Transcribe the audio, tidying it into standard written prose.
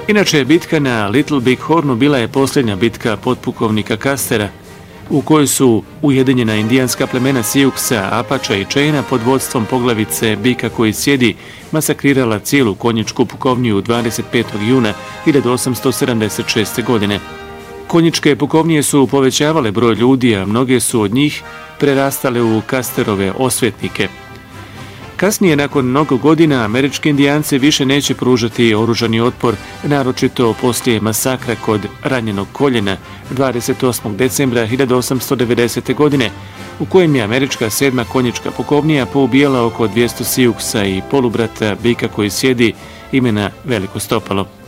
Inače, bitka na Little Big Hornu bila je posljednja bitka potpukovnika Custera, u kojoj su ujedinjena indijanska plemena Siouxa, Apača i Cheyena pod vodstvom poglavice Bika koji sjedi masakrirala cijelu konjičku pukovniju 25. juna 1876. godine. Konjičke pukovnije su povećavale broj ljudi, a mnoge su od njih prerastale u Custerove osvetnike. Kasnije, nakon mnogo godina, američki indijanci više neće pružati oružani otpor, naročito poslije masakra kod ranjenog koljena 28. decembra 1890. godine, u kojem je američka 7. konjička pukovnija poubijala oko 200 Siouxa i polubrata Bika koji sjedi imena Veliko stopalo.